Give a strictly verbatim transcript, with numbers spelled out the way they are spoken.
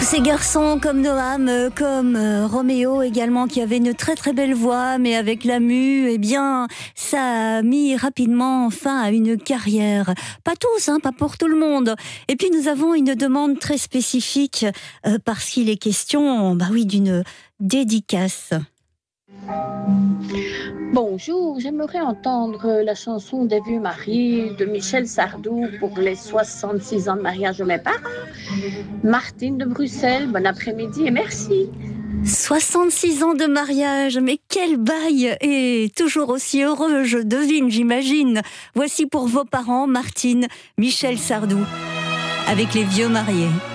Ces garçons comme Noam, euh, comme euh, Roméo également, qui avait une très très belle voix, mais avec la mue, eh bien, ça a mis rapidement fin à une carrière. Pas tous, hein, pas pour tout le monde. Et puis nous avons une demande très spécifique, euh, parce qu'il est question, bah oui, d'une dédicace. Bonjour, j'aimerais entendre la chanson des vieux mariés de Michel Sardou pour les soixante-six ans de mariage de mes parents. Martine de Bruxelles, bon après-midi et merci. soixante-six ans de mariage, mais quel bail! Et toujours aussi heureux, je devine, j'imagine. Voici pour vos parents, Martine, Michel Sardou, avec les vieux mariés.